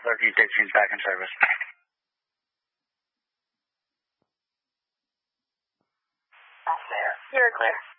Alert E16 back in service. That's there. You're clear.